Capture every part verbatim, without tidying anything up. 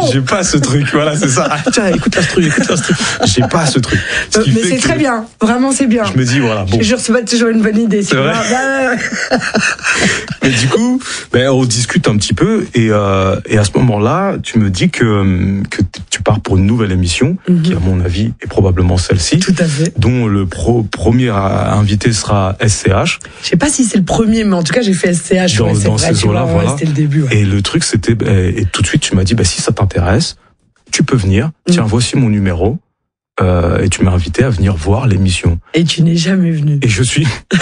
J'ai pas ce truc, voilà, c'est ça. Ah, tiens, écoute l'instru, écoute l'instru. J'ai pas ce truc. Ce euh, mais c'est très bien, vraiment c'est bien. Je me dis, voilà, bon. Je jure, c'est pas toujours une bonne idée. C'est vrai. Bah... Mais du coup, ben, on discute un petit peu et, euh, et à ce moment-là, tu me dis que, que tu pars pour une nouvelle émission, mm-hmm. qui à mon avis est probablement celle-ci. Tout à fait. Dont le pro, premier invité sera S C H. Je sais pas si c'est le premier, mais en tout cas, j'ai fait S C H. Dans, ouais, dans vrai, ces eaux-là, voilà. Ouais, c'était le début. Ouais. Et le truc, c'était, et tout de suite, tu m'as dit, bah, si ça t'intéresse, tu peux venir. Mm. Tiens, voici mon numéro. Euh, et tu m'as invité à venir voir l'émission. Et tu n'es jamais venu. Et je suis.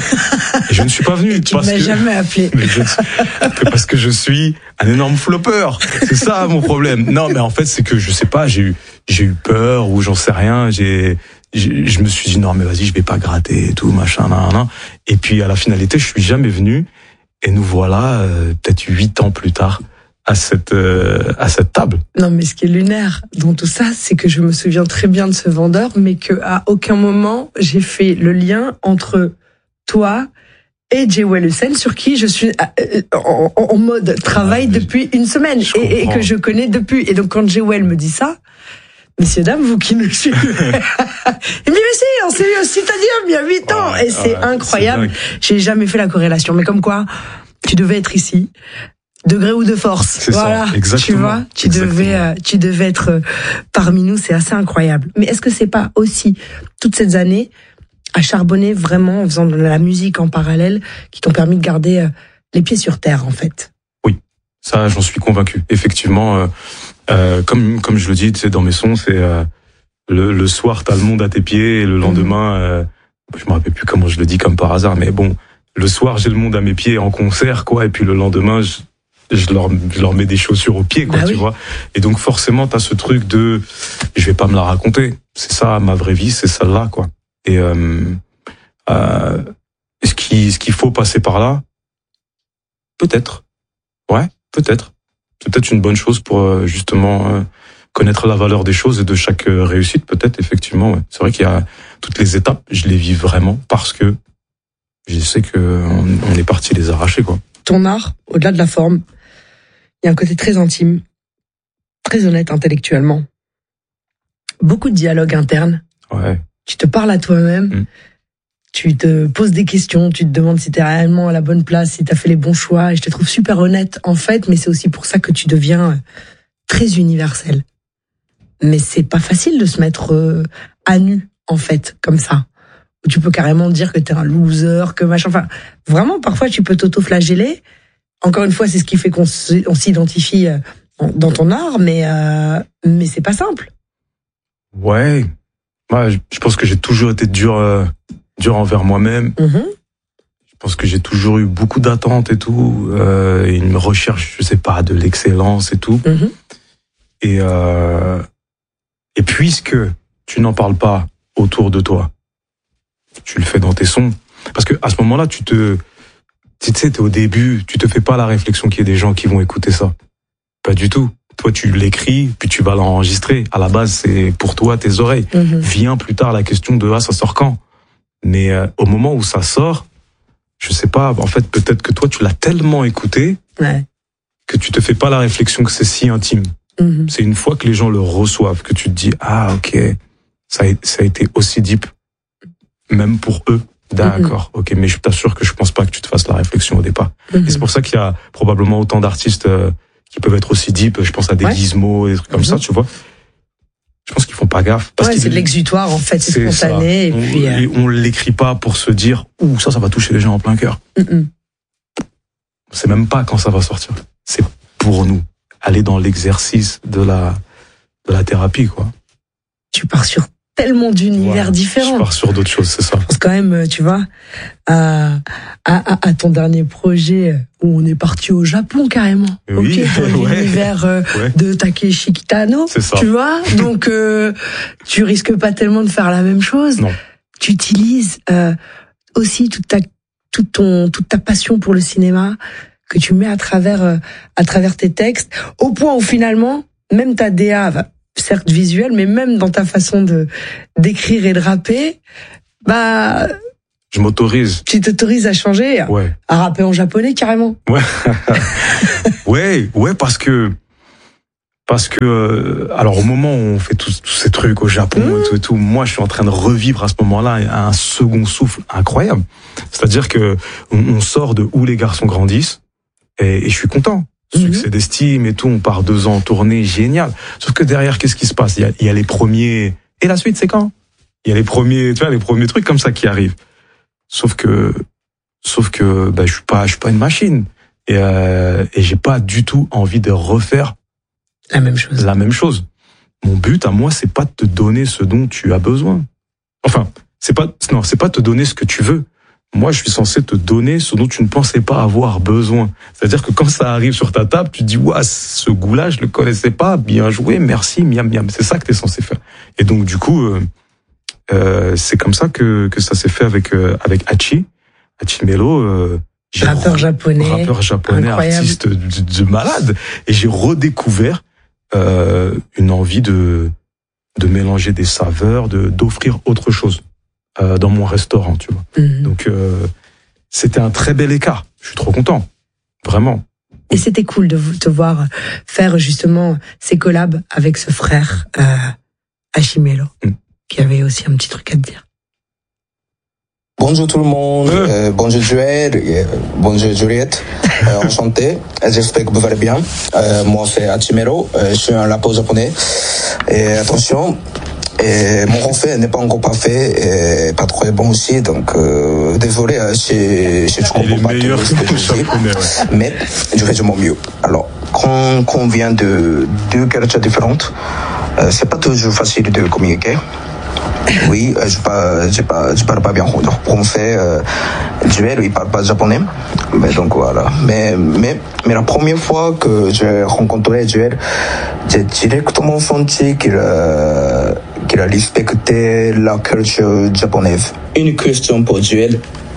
et je ne suis pas venu. Et tu ne m'as que... jamais appelé. Mais je... parce que je suis un énorme flopper. C'est ça mon problème. Non, mais en fait, c'est que je sais pas. J'ai eu, j'ai eu peur ou j'en sais rien. J'ai, j'ai, je me suis dit non, mais vas-y, je vais pas gratter et tout, machin, nan, nan. Et puis à la finalité, je suis jamais venu. Et nous voilà, euh, peut-être huit ans plus tard. à cette euh, à cette table. Non, mais ce qui est lunaire dans tout ça, c'est que je me souviens très bien de ce vendeur, mais que à aucun moment j'ai fait le lien entre toi et Jewel Hussein, sur qui je suis en, en mode travail ah, depuis une semaine et, et que je connais depuis. Et donc quand Jewel me dit ça, messieurs dames, vous qui me suivez, il me dit mais si, on s'est eu au Citadium il y a huit ans ouais, et c'est ouais, incroyable. C'est j'ai jamais fait la corrélation, mais comme quoi, tu devais être ici. De gré ou de force, c'est voilà. Ça, exactement. Tu vois, tu exactement. devais, euh, tu devais être euh, parmi nous. C'est assez incroyable. Mais est-ce que c'est pas aussi toutes ces années à charbonner vraiment en faisant de la musique en parallèle qui t'ont permis de garder euh, les pieds sur terre en fait? Oui, ça, j'en suis convaincu. Effectivement, euh, euh, comme comme je le dis, tu sais, dans mes sons, c'est euh, le, le soir, t'as le monde à tes pieds, et le lendemain, mmh. euh, je me rappelle plus comment je le dis comme par hasard, mais bon, le soir, j'ai le monde à mes pieds en concert, quoi, et puis le lendemain, je Je leur, je leur mets des chaussures aux pieds, quoi, bah tu oui. vois. Et donc, forcément, t'as ce truc de, je vais pas me la raconter. C'est ça, ma vraie vie, c'est celle-là, quoi. Et, euh, euh, est-ce qu'il, est-ce qu'il faut passer par là? Peut-être. Ouais, peut-être. C'est peut-être une bonne chose pour, euh, justement, euh, connaître la valeur des choses et de chaque euh, réussite, peut-être, effectivement, ouais. C'est vrai qu'il y a toutes les étapes, je les vis vraiment parce que je sais que on, on est parti les arracher, quoi. Ton art, au-delà de la forme, il y a un côté très intime, très honnête intellectuellement. Beaucoup de dialogue interne. Ouais. Tu te parles à toi-même, mmh. tu te poses des questions, tu te demandes si t'es réellement à la bonne place, si t'as fait les bons choix. Et je te trouve super honnête, en fait, mais c'est aussi pour ça que tu deviens très universel. Mais c'est pas facile de se mettre à nu, en fait, comme ça. Où tu peux carrément dire que t'es un loser, que machin. Enfin, vraiment, parfois, tu peux t'auto-flageller. Encore une fois, c'est ce qui fait qu'on s'identifie dans ton art, mais euh, mais c'est pas simple. Ouais, moi, je pense que j'ai toujours été dur, euh, dur envers moi-même. Mm-hmm. Je pense que j'ai toujours eu beaucoup d'attentes et tout, euh, et une recherche, je sais pas, de l'excellence et tout. Mm-hmm. Et euh, et puisque tu n'en parles pas autour de toi, tu le fais dans tes sons, parce que à ce moment-là, tu te tu sais, t'es au début, tu te fais pas la réflexion qu'il y ait des gens qui vont écouter ça. Pas du tout. Toi, tu l'écris, puis tu vas l'enregistrer. À la base, c'est pour toi, tes oreilles. Mm-hmm. Vient plus tard la question de, ah, ça sort quand? Mais euh, au moment où ça sort, je sais pas, en fait, peut-être que toi, tu l'as tellement écouté ouais. que tu te fais pas la réflexion que c'est si intime. Mm-hmm. C'est une fois que les gens le reçoivent que tu te dis, ah, ok, ça a, ça a été aussi deep, même pour eux. D'accord, mm-hmm. ok, mais je t'assure que je pense pas que tu te fasses la réflexion au départ. Mm-hmm. Et c'est pour ça qu'il y a probablement autant d'artistes euh, qui peuvent être aussi deep. Je pense à des ouais. Gizmo, des trucs comme mm-hmm. ça, tu vois. Je pense qu'ils font pas gaffe. Parce ouais, c'est de l'exutoire en fait, c'est, c'est spontané. Et on, puis, euh... et on l'écrit pas pour se dire, ouh, ça, ça va toucher les gens en plein cœur. Mm-hmm. On sait même pas quand ça va sortir. C'est pour nous aller dans l'exercice de la de la thérapie, quoi. Tu pars sur tellement d'univers ouais, différents. Je pars sur d'autres choses, c'est ça. Je pense quand même, tu vois, à, à, à ton dernier projet où on est parti au Japon carrément. Oui, ok, dans ouais, l'univers euh, ouais. de Takeshi Kitano. C'est ça. Tu vois, donc euh, tu risques pas tellement de faire la même chose. Non. Tu utilises euh, aussi toute ta, toute ton, toute ta passion pour le cinéma que tu mets à travers, euh, à travers tes textes, au point où finalement, même ta D A va certes visuel, mais même dans ta façon de d'écrire et de rapper, bah je m'autorise. Tu t'autorises à changer, ouais. à rapper en japonais carrément. Ouais, ouais, ouais, parce que Parce que, euh, alors au moment où on fait tous, tous ces trucs au Japon mmh. et tout et tout, moi je suis en train de revivre à ce moment-là un second souffle incroyable. C'est-à-dire que on, on sort de Où les garçons grandissent et, et je suis content. Mmh. Succès d'estime et tout, on part deux ans en tournée, génial. Sauf que derrière, qu'est-ce qui se passe? Il y a, il y a les premiers, et la suite c'est quand? Il y a les premiers, tu vois, les premiers trucs comme ça qui arrivent. Sauf que, sauf que, bah, je suis pas, je suis pas une machine et, euh, et j'ai pas du tout envie de refaire La même chose. La même chose. Mon but à moi, c'est pas de te donner ce dont tu as besoin. Enfin, c'est pas, non, c'est pas te donner ce que tu veux. Moi, je suis censé te donner ce dont tu ne pensais pas avoir besoin. C'est-à-dire que quand ça arrive sur ta table, tu te dis, ouah, ce goût-là, je le connaissais pas, bien joué, merci, miam, miam. C'est ça que t'es censé faire. Et donc, du coup, euh, euh, c'est comme ça que, que ça s'est fait avec, euh, avec Hachi. Hachi Melo, euh, rappeur japonais. Rappeur japonais, incroyable. Artiste de, de, de malade. Et j'ai redécouvert, Euh, une envie de de mélanger des saveurs, de d'offrir autre chose euh, dans mon restaurant, tu vois. Mmh. Donc euh, c'était un très bel écart. Je suis trop content, vraiment. Et c'était cool de te voir faire justement ces collabs avec ce frère euh, Hachi Melo, mmh. qui avait aussi un petit truc à te dire. Bonjour tout le monde, euh. Euh, bonjour Joël, euh, bonjour Juliette, euh, enchanté, j'espère que vous allez bien. Euh, moi c'est Hachi Melo, euh, je suis un rappeur japonais. Et attention, et mon français n'est pas encore parfait et pas trop bon aussi, donc euh, désolé si je ne comprends pas tout ce que je dis, mais je fais de mon mieux. Alors, quand, quand on vient de deux cultures différentes, euh, c'est pas toujours facile de communiquer. Oui, je parle, je parle, je parle pas bien français. Euh, Joël, il parle pas japonais. Mais donc voilà. Mais, mais, mais la première fois que j'ai rencontré Joël, j'ai directement senti qu'il a, qu'il a respecté la culture japonaise. Une question pour Joël.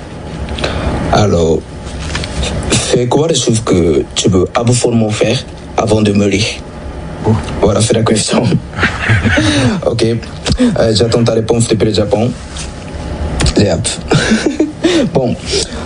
Alors, c'est quoi les choses que tu veux absolument faire avant de mourir? Voilà, c'est la question. Ok. Euh, j'attends ta réponse depuis le Japon. J'ai hâte. Bon.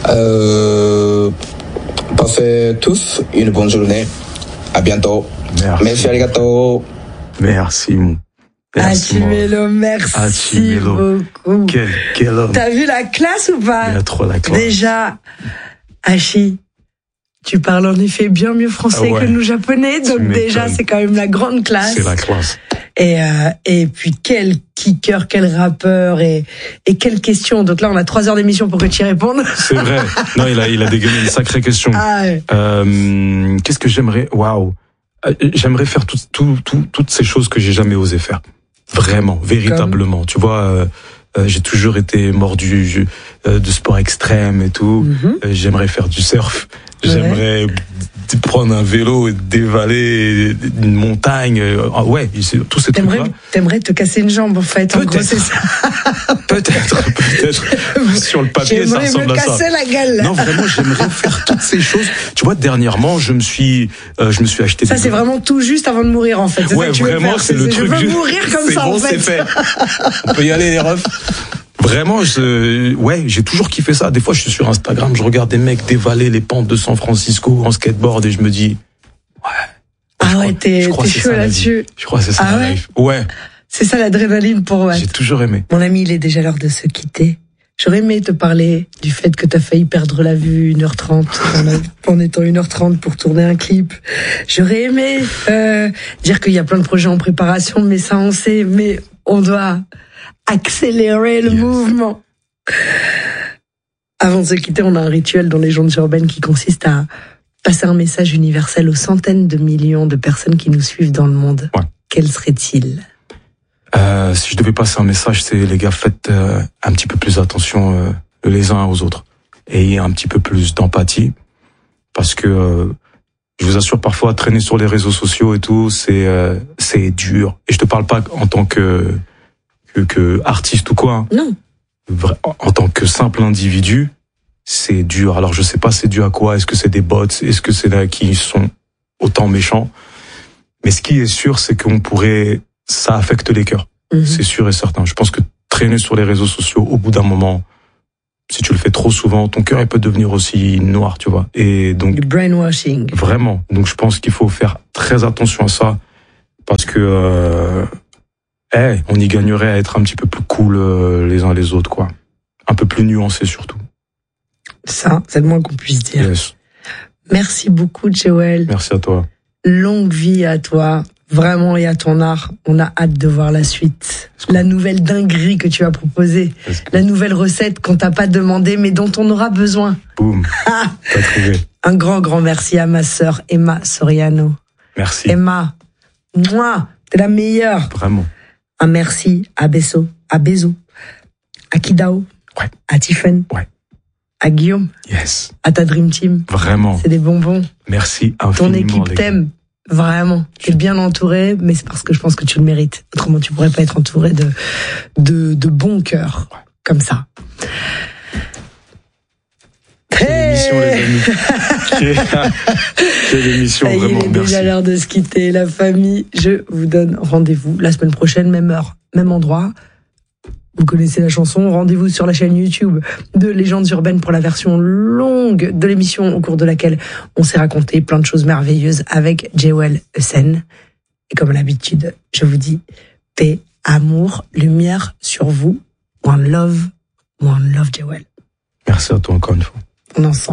Euh, passez tous une bonne journée. À bientôt. Merci. Merci, arigato. Merci, mon. Hachi Melo, merci Hachi Melo. Beaucoup. Quel, quel homme. T'as vu la classe ou pas? Il a trop la classe. Déjà, Hachi, tu parles en effet bien mieux français ah ouais. que nous japonais, donc déjà c'est quand même la grande classe. C'est la classe. Et euh, et puis quel kicker, quel rappeur et et quelle question. Donc là on a trois heures d'émission pour que tu y répondes. C'est vrai. Non, il a il a dégainé une sacrée question. Ah ouais. Euh, qu'est-ce que j'aimerais? Waouh. J'aimerais faire tout, tout, tout, toutes ces choses que j'ai jamais osé faire. Vraiment, véritablement. Comme... Tu vois. Euh, Euh, j'ai toujours été mordu je, euh, de sport extrême et tout. Mm-hmm. Euh, j'aimerais faire du surf. J'aimerais ouais. prendre un vélo et dévaler une montagne. Euh, ouais, tous ces t'aimerais, trucs-là. T'aimerais te casser une jambe, en fait. Peut-être. En gros, c'est ça. peut-être, peut-être. Sur le papier, j'aimerais ça ressemble à ça. J'aimerais me casser la gueule. Là. Non, vraiment, j'aimerais faire toutes ces choses. Tu vois, dernièrement, je me suis, euh, je me suis acheté. Ça, des... c'est vraiment tout juste avant de mourir, en fait. C'est ouais, ça que tu vraiment, veux faire. c'est, c'est le je truc. Je veux mourir comme c'est ça, bon, en fait. C'est fait. On peut y aller, les refs. Vraiment, je, ouais, j'ai toujours kiffé ça. Des fois, je suis sur Instagram, je regarde des mecs dévaler les pentes de San Francisco en skateboard et je me dis, ouais. Ah ouais, crois, t'es, t'es chaud là-dessus. Je crois que c'est ça ah la ouais life. Ouais. C'est ça l'adrénaline pour moi. J'ai toujours aimé. Mon ami, il est déjà l'heure de se quitter. J'aurais aimé te parler du fait que t'as failli perdre la vue une heure trente en, en étant une heure trente pour tourner un clip. J'aurais aimé euh, dire qu'il y a plein de projets en préparation, mais ça on sait, mais on doit accélérer le yes. mouvement. Avant de se quitter, on a un rituel dans Légendes urbaines qui consiste à passer un message universel aux centaines de millions de personnes qui nous suivent dans le monde. Ouais. Quel serait-il ? Euh, si je devais passer un message, c'est les gars, faites euh, un petit peu plus attention euh, les uns aux autres. Ayez un petit peu plus d'empathie. Parce que, euh, je vous assure, parfois, traîner sur les réseaux sociaux et tout, c'est euh, c'est dur. Et je te parle pas en tant que, que, que artiste ou quoi. Hein. Non. En tant que simple individu, c'est dur. Alors je sais pas c'est dû à quoi. Est-ce que c'est des bots? Est-ce que c'est là qui sont autant méchants? Mais ce qui est sûr, c'est qu'on pourrait... Ça affecte les cœurs. Mmh. C'est sûr et certain. Je pense que traîner sur les réseaux sociaux, au bout d'un moment, si tu le fais trop souvent, ton cœur il peut devenir aussi noir, tu vois. Et donc... Du brainwashing. Vraiment. Donc je pense qu'il faut faire très attention à ça. Parce que, euh, hey, on y gagnerait à être un petit peu plus cool euh, les uns les autres, quoi. Un peu plus nuancé surtout. Ça, c'est le moins qu'on puisse dire. Yes. Merci beaucoup, Jewel. Merci à toi. Longue vie à toi. Vraiment, et à ton art. On a hâte de voir la suite. La nouvelle dinguerie que tu as proposée. La nouvelle recette qu'on t'a pas demandé, mais dont on aura besoin. Boum. T'as trouvé. Un grand, grand merci à ma sœur Emma Soriano. Merci. Emma, moi, t'es la meilleure. Vraiment. Un merci à Besso, à Bezo, à Kidao, ouais. à Tiffen, ouais. à Guillaume, yes. à ta Dream Team. Vraiment. C'est des bonbons. Merci infiniment. Ton équipe t'aime. Vraiment. T'es bien entouré, mais c'est parce que je pense que tu le mérites. Autrement, tu pourrais pas être entouré de, de, de bons cœurs. Ouais. Comme ça. Quelle émission, les amis. Quelle émission, vraiment, merci. Il est déjà l'heure de se quitter, la famille. Je vous donne rendez-vous la semaine prochaine, même heure, même endroit. Vous connaissez la chanson, rendez-vous sur la chaîne YouTube de Légendes Urbaines pour la version longue de l'émission au cours de laquelle on s'est raconté plein de choses merveilleuses avec Jewel Hussein. Et comme à l'habitude, je vous dis paix, amour, lumière sur vous. One love, one love Jewel. Merci à toi encore une fois. On ensemble.